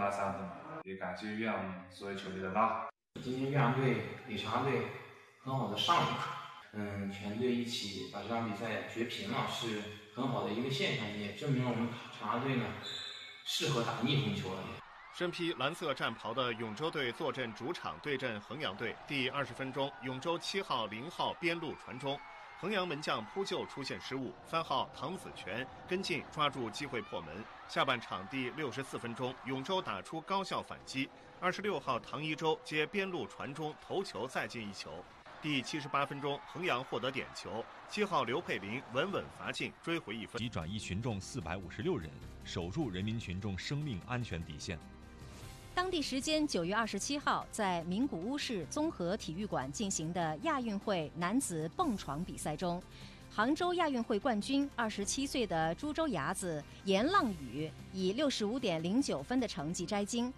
拿3分，也感谢岳阳所有球队的拉好。 今天岳阳队给长沙队很好的上了一课，全队一起把这场比赛决平了，是很好的一个现象，也证明了我们长沙队呢适合打逆风球了。 身披蓝色战袍的永州队坐镇主场对阵衡阳队。第20分钟，永州7号、0号边路传中，衡阳门将扑救出现失误，3号唐子全跟进抓住机会破门。下半场第64分钟，永州打出高效反击，26号唐一舟接边路传中头球再进1球。第78分钟，衡阳获得点球，7号刘佩林稳稳罚进，追回1分。 即转移群众456人，守住人民群众生命安全底线。 当地时间9月27号，在名古屋市综合体育馆进行的亚运会男子蹦床比赛中，杭州亚运会冠军27岁的株洲伢子严浪宇以65.09分的成绩摘金。